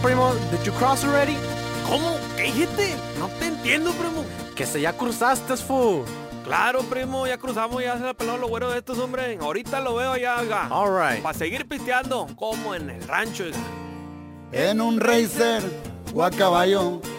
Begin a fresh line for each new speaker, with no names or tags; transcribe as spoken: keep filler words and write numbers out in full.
primo? Did you cross already?
¿Cómo? ¿Qué dijiste? No te entiendo, primo.
Que se ya cruzaste, fool.
Claro, primo, ya cruzamos, ya se la peló los güeros de estos, hombre. Ahorita lo veo ya, oiga.
All right.
Para seguir pisteando, como en el rancho, oiga.
En un racer o a caballo